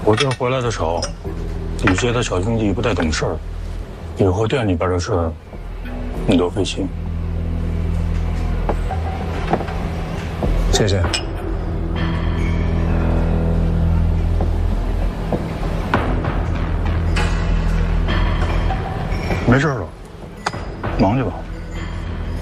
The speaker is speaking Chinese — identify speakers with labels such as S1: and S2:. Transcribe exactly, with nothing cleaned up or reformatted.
S1: 我这回来的少，你觉得小兄弟不太懂事儿，以后店里边的事儿你多费心。
S2: 谢谢。
S1: 没事了，忙去吧。